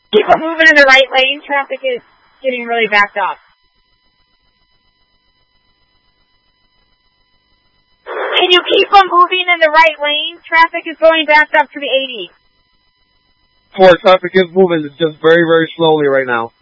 Keep on moving in the right lane. Traffic is getting really backed up. Can you keep on moving in the right lane? Traffic is going backed up to the 80. 4, traffic is moving. It's just very, very slowly right now.